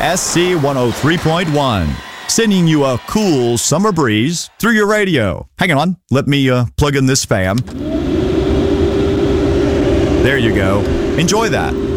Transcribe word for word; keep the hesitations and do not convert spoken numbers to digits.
S C one oh three point one, sending you a cool summer breeze through your radio. Hang on, let me uh, plug in this fan. There you go. Enjoy that.